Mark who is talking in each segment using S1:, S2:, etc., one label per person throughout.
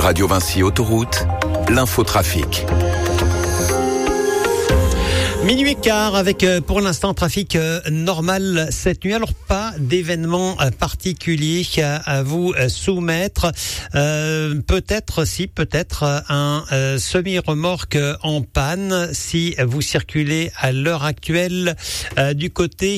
S1: Radio Vinci Autoroute, l'infotrafic.
S2: Minuit et quart avec pour l'instant trafic normal cette nuit. Alors pas d'événement particulier à vous soumettre. Peut-être un semi-remorque en panne si vous circulez à l'heure actuelle du côté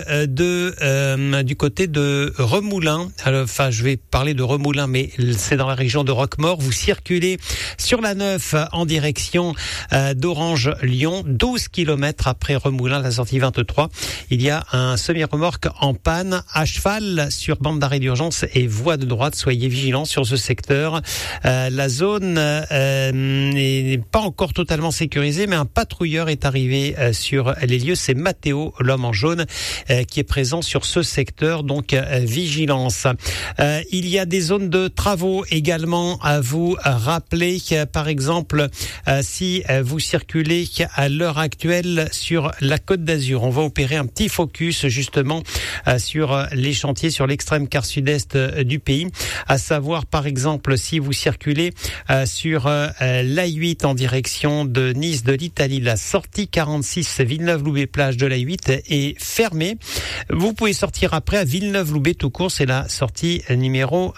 S2: de Remoulins. Enfin, je vais parler de Remoulins, mais c'est dans la région de Roquemaure. Vous circulez sur la 9 en direction d'Orange-Lyon, 12 km après Remoulins, la sortie 23. Il y a un semi-remorque en panne à cheval sur bande d'arrêt d'urgence et voie de droite. Soyez vigilants sur ce secteur. La zone n'est pas encore totalement sécurisée, mais un patrouilleur est arrivé sur les lieux. C'est Mathéo, l'homme en jaune, qui est présent sur ce secteur. Donc, vigilance. Il y a des zones de travaux également à vous rappeler. Par exemple, si vous circulez à l'heure actuelle sur la Côte d'Azur, on va opérer un petit focus justement sur les chantiers sur l'extrême quart sud-est du pays, à savoir par exemple si vous circulez sur l'A8 en direction de Nice de l'Italie, la sortie 46 Villeneuve-Loubet-Plage de l'A8 est fermée. Vous pouvez sortir après à Villeneuve-Loubet tout court, c'est la sortie numéro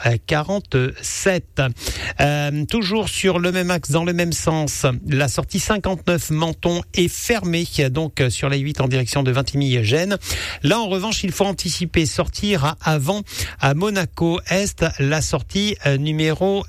S2: 47. Toujours sur le même axe, dans le même sens, la sortie 59 Menton est fermée, donc sur la 8 en direction de Vintimille-Gênes. Là, en revanche, il faut anticiper, sortir avant à Monaco-Est, la sortie numéro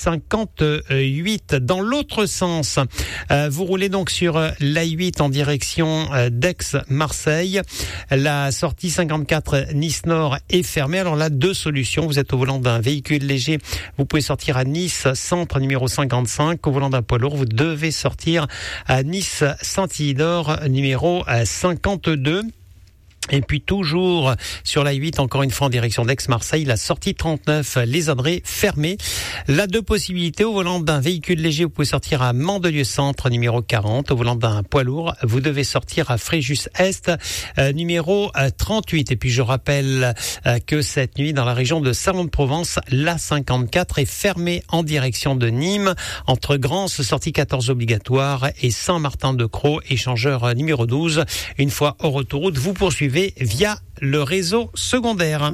S2: 58. Dans l'autre sens, vous roulez donc sur l'A8 en direction d'Aix-Marseille. La sortie 54 Nice-Nord est fermée. Alors là, deux solutions. Vous êtes au volant d'un véhicule léger, vous pouvez sortir à Nice centre numéro 55. Au volant d'un poids lourd, vous devez sortir à Nice Saint-Isidore numéro 52. Et puis toujours sur la 8, encore une fois en direction d'Aix-Marseille, la sortie 39, les Adrets fermés. Là, deux possibilités. Au volant d'un véhicule léger, vous pouvez sortir à Mandelieu Centre, numéro 40. Au volant d'un poids lourd, vous devez sortir à Fréjus-Est, numéro 38. Et puis je rappelle que cette nuit, dans la région de Salon-de-Provence, la 54 est fermée en direction de Nîmes, entre Grance, sortie 14 obligatoire, et Saint-Martin-de-Croix, échangeur numéro 12. Une fois hors autoroute, vous poursuivez via le réseau secondaire.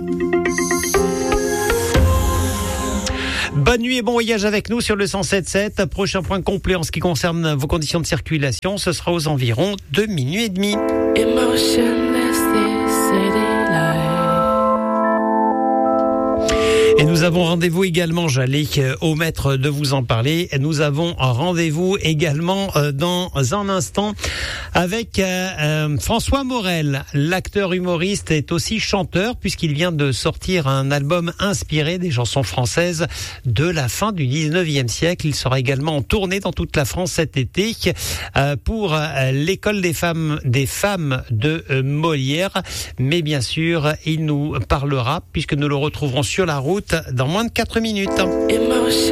S2: Bonne nuit et bon voyage avec nous sur le 107.7. Prochain point complet en ce qui concerne vos conditions de circulation, ce sera aux environs de minuit et demi. Et nous avons rendez-vous également, j'allais omettre de vous en parler, nous avons rendez-vous également dans un instant avec François Morel. L'acteur humoriste est aussi chanteur puisqu'il vient de sortir un album inspiré des chansons françaises de la fin du 19e siècle. Il sera également en tournée dans toute la France cet été pour l'école des femmes de Molière. Mais bien sûr, il nous parlera puisque nous le retrouverons sur la route dans moins de 4 minutes.